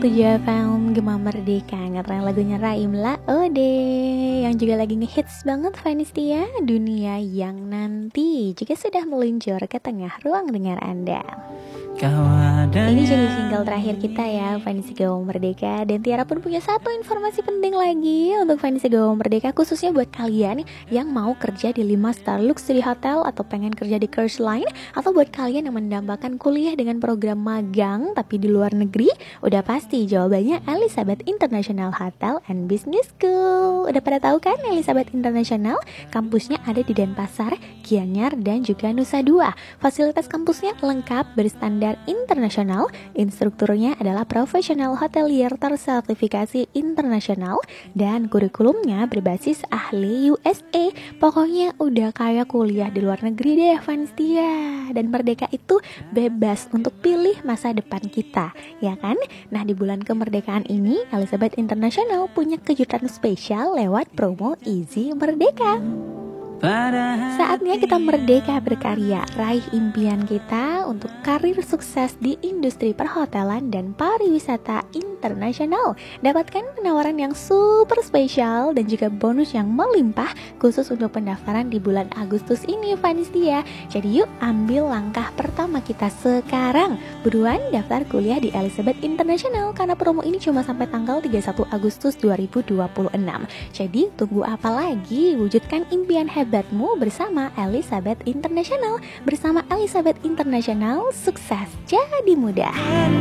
7 FM Gema Merdeka ngetren lagunya Raim Laode yang juga lagi ngehits banget Vanistia, Dunia Yang Nanti juga sudah meluncur ke tengah ruang dengar Anda. Ini jadi single terakhir kita ya, Vanessa Gema Merdeka. Dan Tiara pun punya satu informasi penting lagi untuk Vanessa Gema Merdeka, khususnya buat kalian yang mau kerja di 5-star luxury hotel atau pengen kerja di cruise line, atau buat kalian yang mendambakan kuliah dengan program magang tapi di luar negeri. Udah pasti jawabannya Elizabeth International Hotel and Business School. Udah pada tahu kan Elizabeth International? Kampusnya ada di Denpasar, Gianyar, dan juga Nusa Dua. Fasilitas kampusnya lengkap berstandar internasional. Instrukturnya adalah profesional hotelier tersertifikasi internasional dan kurikulumnya berbasis ahli USA. Pokoknya udah kayak kuliah di luar negeri deh Vanistia. Dan Merdeka itu bebas untuk pilih masa depan kita, ya kan? Nah, di bulan kemerdekaan ini Elizabeth International punya kejutan spesial lewat promo Easy Merdeka. Saatnya kita merdeka berkarya, raih impian kita untuk karir sukses di industri perhotelan dan pariwisata internasional. Dapatkan penawaran yang super spesial dan juga bonus yang melimpah khusus untuk pendaftaran di bulan Agustus ini, Vanistia. Jadi yuk ambil langkah pertama kita sekarang. Buruan daftar kuliah di Elizabeth International karena promo ini cuma sampai tanggal 31 Agustus 2026. Jadi tunggu apa lagi? Wujudkan impian hebatmu bersama Elizabeth International. Bersama Elizabeth International, sukses jadi mudah.